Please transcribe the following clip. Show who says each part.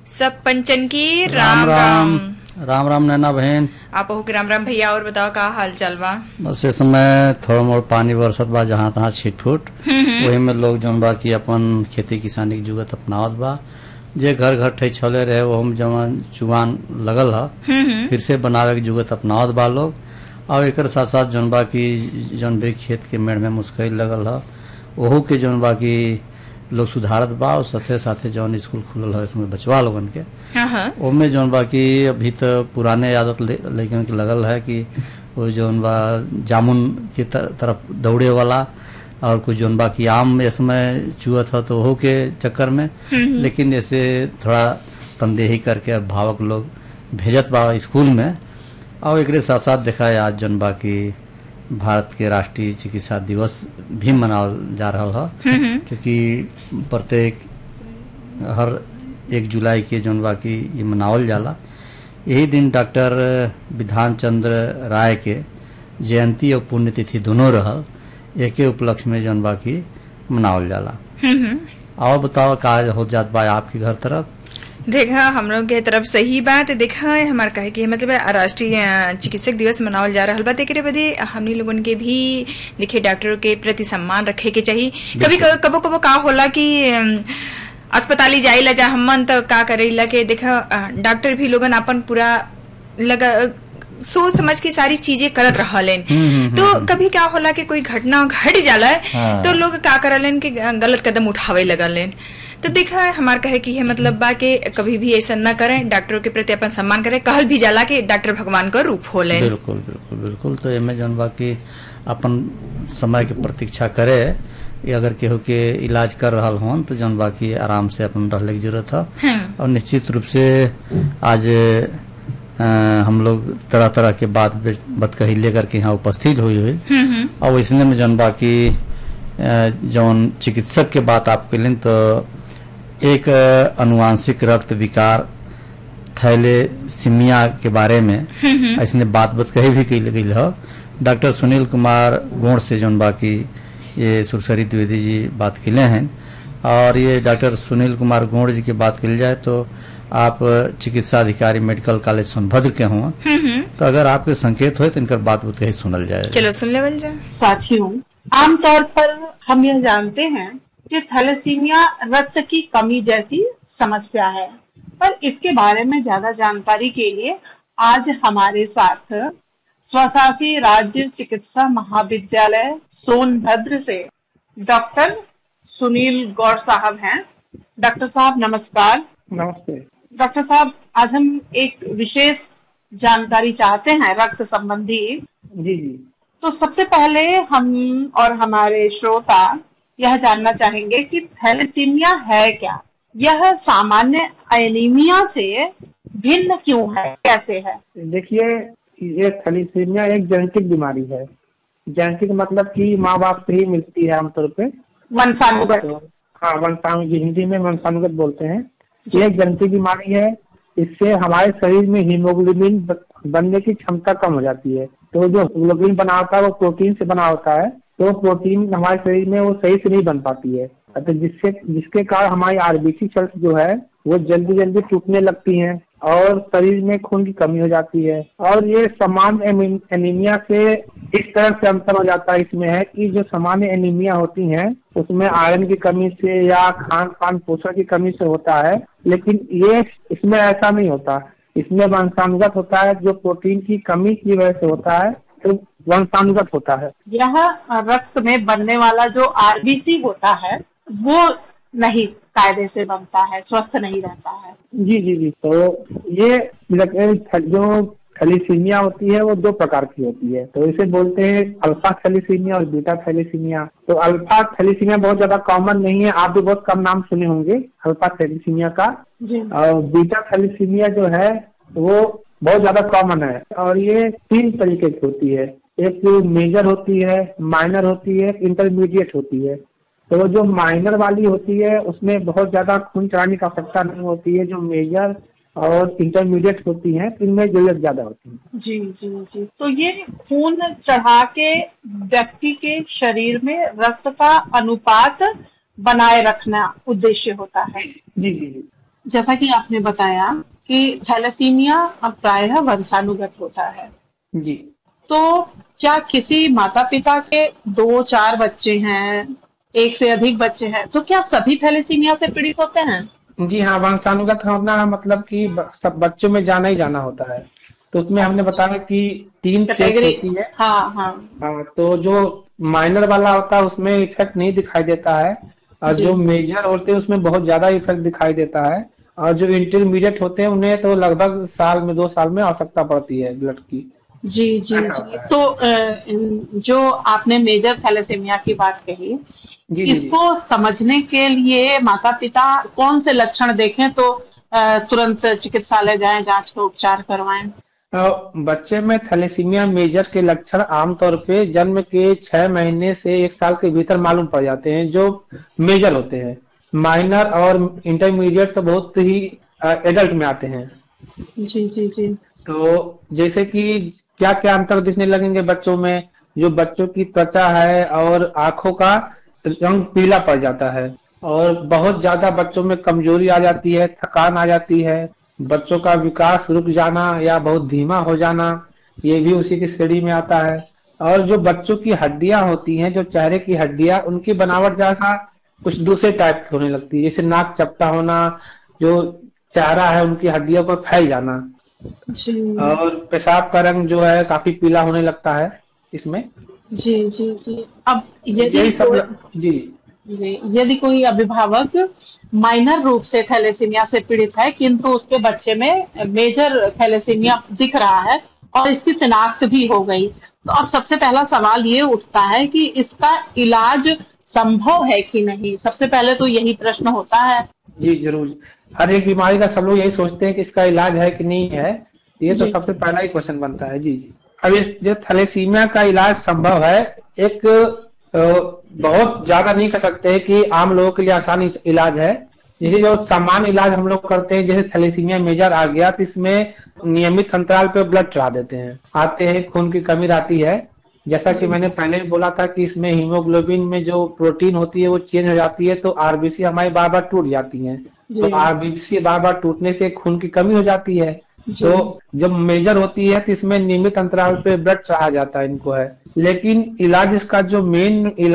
Speaker 1: सब पंचन की
Speaker 2: राम राम। राम राम नैना बहन।
Speaker 1: आप हो राम राम भैया। और बताओ का हाल चाल बा?
Speaker 2: बस इस समय थोड़ा मोड़ पानी बरसत बा जहाँ तहाँ छिटफुट, वही में लोग जौन बा की अपन खेती किसानी की जुगत अपनावत बा। जे घर घर ठे छले रहे वो हम जवान जुआन लगल है, फिर से बनावे की जुगत अपनावत बा लोग। और एक साथ साथ जौन बा की जौन भी खेत के मेड़ में मुस्कैल लगल है ओहू के जौन बा की लोग सुधारत बा। और साथे साथे जौन स्कूल खुलल है इसमें बचवा लोगन के ओमे जौन बा की अभी तो पुराने आदत लेकिन के लगल है कि वो जौन बा जामुन की तरफ दौड़े वाला और कुछ जौन बा की आम इसमें चुअत है तो ओहू के चक्कर में, लेकिन ऐसे थोड़ा तनदेही करके भावक लोग भेजत बा स्कूल में। और एक साथ साथ देखा है आज जौन बा की भारत के राष्ट्रीय चिकित्सा दिवस भी मनावल जा रहा है, क्योंकि प्रत्येक हर 1 जुलाई के जौन बा की ये मनावल जाला। यही दिन डॉक्टर विधान चंद्र राय के जयंती और पुण्यतिथि दोनों रहल, एक उपलक्ष्य में जौन बा की मनावल जाला। और बताओ का हो जात बा आपके घर तरफ?
Speaker 1: देखा हम लोग के तरफ सही बात देखा है। हमार कहे कि मतलब राष्ट्रीय चिकित्सक दिवस मनावल जा रहा बा। एकरे बदे हमनी लोगन के भी देखिए डॉक्टरों के प्रति सम्मान रखे के चाहिए। कभी कबो कबो का होला कि अस्पताली जाइला जा हमन तो का करेला के देखा डॉक्टर भी लोगन अपन पूरा लगा सोच समझ के सारी चीजें करत रहलेन। तो कभी क्या होला कि कोई घटना घट जाला तो लोग का करलेन कि गलत कदम उठावे लगलेन। तो देखा है हमार कहे कि है मतलब बा के कभी भी ऐसा न करें, डॉक्टरों के प्रति अपन सम्मान करें। कहल भी जाला कि डॉक्टर भगवान का रूप होले। बिल्कुल
Speaker 2: बिल्कुल बिल्कुल। तो एमे जौन बा की अपन समय के प्रतीक्षा करे, अगर केहू के इलाज कर रहा होन तो जौन बा की आराम से अपन रहने की जरूरत है। और निश्चित रूप से आज हम लोग तरह तरह के बात कही लेकर के यहाँ उपस्थित हुई और इसने में जौन बा की जौन चिकित्सक के बात आप करें तो एक अनुवांशिक रक्त विकार थैलेसीमिया के बारे में इसने बात कही भी गई है। डॉक्टर सुनील कुमार गोड़ से जौन बाकी ये सुरसरी द्विवेदी जी बात किले हैं। और ये डॉक्टर सुनील कुमार गोड़ जी की बात की जाए तो आप चिकित्सा अधिकारी मेडिकल कॉलेज सोनभद्र के हों, तो अगर आपके संकेत हो तो इनकर बात कही सुनल जाए।
Speaker 1: चलो सुन लेवल जाए।
Speaker 3: साथियों, आमतौर पर हम यह जानते हैं कि थैलेसीमिया रक्त की कमी जैसी समस्या है, पर इसके बारे में ज्यादा जानकारी के लिए आज हमारे साथ स्वशासी राज्य चिकित्सा महाविद्यालय सोनभद्र से डॉक्टर सुनील गौड़ साहब हैं। डॉक्टर साहब नमस्कार।
Speaker 4: नमस्ते
Speaker 3: डॉक्टर साहब, आज हम एक विशेष जानकारी चाहते हैं रक्त संबंधी।
Speaker 4: जी जी।
Speaker 3: तो सबसे पहले हम और हमारे श्रोता यह जानना चाहेंगे कि थैलेसीमिया है क्या? यह सामान्य एनीमिया से भिन्न क्यों है, कैसे है?
Speaker 4: देखिए, ये थैलेसीमिया एक जेनेटिक बीमारी है। जेनेटिक मतलब कि माँ बाप से ही मिलती है आमतौर पे।
Speaker 3: वंशानुगत।
Speaker 4: हाँ, वंशानुगत, हिंदी में वंशानुगत बोलते हैं। ये एक जेनेटिक बीमारी है। इससे हमारे शरीर में हीमोग्लोबिन बनने की क्षमता कम हो जाती है। तो जो हीमोग्लोबिन बना होता है वो प्रोटीन से बना होता है, तो प्रोटीन हमारे शरीर में वो सही से नहीं बन पाती है। तो जिसके कारण हमारी आरबीसी सेल्स जो है वो जल्दी जल्दी टूटने लगती हैं और शरीर में खून की कमी हो जाती है। और ये सामान्य एनीमिया से इस तरह से अंतर हो जाता है इसमें है कि जो सामान्य एनीमिया होती है उसमें आयरन की कमी से या खान पान पोषण की कमी से होता है, लेकिन ये इसमें ऐसा नहीं होता। इसमें वंशानुगत होता है, जो प्रोटीन की कमी की वजह से होता है तो वंशानुगत होता है।
Speaker 3: यह रक्त में बनने वाला जो आरबीसी होता है वो नहीं कायदे से बनता है, स्वस्थ नहीं रहता है।
Speaker 4: जी जी जी। तो ये जो थैलेसीमिया होती है वो 2 प्रकार की होती है। तो इसे बोलते हैं अल्फा थैलेसीमिया और बीटा थैलेसीमिया। तो अल्फा थैलेसीमिया बहुत ज्यादा कॉमन नहीं है, आप भी बहुत कम नाम सुने होंगे अल्फा थैलेसीमिया का। और बीटा थैलेसीमिया जो है वो बहुत ज्यादा कॉमन है। और ये 3 तरीके की होती है। एक जो मेजर होती है, माइनर होती है, इंटरमीडिएट होती है। तो जो माइनर वाली होती है उसमें बहुत ज्यादा खून चढ़ाने की आवश्यकता नहीं होती है। जो मेजर और इंटरमीडिएट होती हैं इनमें जरूरत ज्यादा होती है।
Speaker 3: जी जी जी। तो ये खून चढ़ा के व्यक्ति के शरीर में रक्त का अनुपात बनाए रखना उद्देश्य होता है।
Speaker 4: जी जी जी।
Speaker 3: जैसा कि आपने बताया कि थैलेसीमिया प्रायः वंशानुगत होता है,
Speaker 4: जी
Speaker 3: तो क्या किसी माता पिता के 2-4 बच्चे हैं, एक से अधिक बच्चे हैं, तो क्या सभी थैलेसीमिया से पीड़ित होते हैं?
Speaker 4: जी हाँ, वंशानुगत होना मतलब कि सब बच्चों में जाना ही जाना होता है। तो उसमें हमने बताया कि 3 स्टेज
Speaker 3: कैटेगरी।
Speaker 4: होती है।
Speaker 3: हाँ हाँ।
Speaker 4: हाँ, तो जो माइनर वाला होता है उसमें इफेक्ट नहीं दिखाई देता है, और
Speaker 3: जी
Speaker 4: जो मेजर होते हैं उसमें बहुत ज्यादा इफेक्ट दिखाई देता है, और जो इंटरमीडिएट होते हैं उन्हें तो लगभग साल में 2 साल में आवश्यकता पड़ती है ब्लड की।
Speaker 3: जी जी
Speaker 4: ऐसा
Speaker 3: जी।
Speaker 4: होता है।
Speaker 3: तो जो आपने मेजर थैलेसीमिया की बात कही,
Speaker 4: जी जी जी।
Speaker 3: इसको समझने के लिए माता पिता कौन से लक्षण देखें तो तुरंत चिकित्सालय जाएं, जांच का उपचार करवाएं?
Speaker 4: बच्चे में थैलेसीमिया मेजर के लक्षण आमतौर पे जन्म के 6 महीने से 1 साल के भीतर मालूम पड़ जाते हैं, जो मेजर होते हैं। माइनर और इंटरमीडिएट तो बहुत ही एडल्ट में आते हैं।
Speaker 3: जी जी जी।
Speaker 4: तो जैसे कि क्या क्या अंतर दिखने लगेंगे बच्चों में, जो बच्चों की त्वचा है और आंखों का रंग पीला पड़ जाता है, और बहुत ज्यादा बच्चों में कमजोरी आ जाती है, थकान आ जाती है, बच्चों का विकास रुक जाना या बहुत धीमा हो जाना, ये भी उसी की श्रेणी में आता है। और जो बच्चों की हड्डियां होती हैं, जो चेहरे की हड्डियां, उनकी बनावट जैसा कुछ दूसरे टाइप की होने लगती है, जैसे नाक चपटा होना, जो चेहरा है उनकी हड्डियों पर फैल जाना,
Speaker 3: जी
Speaker 4: और पेशाब का रंग जो है काफी पीला होने लगता है इसमें।
Speaker 3: जी जी जी। अब यदि
Speaker 4: यही सब
Speaker 3: कोई
Speaker 4: जी
Speaker 3: जी, यदि कोई अभिभावक माइनर रूप से थैलेसीमिया से पीड़ित है किंतु उसके बच्चे में मेजर थैलेसीमिया दिख रहा है और इसकी शिनाख्त भी हो गई, तो अब सबसे पहला सवाल ये उठता है कि इसका इलाज संभव है कि नहीं। सबसे पहले तो यही प्रश्न होता है।
Speaker 4: जी जरूर। हर एक बीमारी का सब लोग यही सोचते हैं कि इसका इलाज है कि नहीं है, ये तो
Speaker 3: जी
Speaker 4: सबसे पहला ही क्वेश्चन बनता है। जी जी। अब इस जो थैलेसीमिया का इलाज संभव है, एक बहुत ज्यादा नहीं कह सकते हैं कि आम लोगों के लिए आसान इलाज है। जैसे जो सामान्य इलाज हम लोग करते हैं, जैसे थैलेसीमिया मेजर आ गया तो इसमें नियमित अंतराल पे ब्लड चढ़ा देते हैं, आते हैं, खून की कमी आती है। जैसा कि मैंने पहले भी बोला था कि इसमें हीमोग्लोबिन में जो प्रोटीन होती है वो चेंज हो जाती है, तो आरबीसी हमारी बार बार टूट जाती हैं।
Speaker 3: जी
Speaker 4: तो आरबीसी बार बार टूटने से खून की कमी हो जाती है।
Speaker 3: जी
Speaker 4: तो जब मेजर होती है तो इसमें नियमित अंतराल पे ब्लड चढ़ाया जाता है, इनको है। लेकिन इलाज इसका जो मेन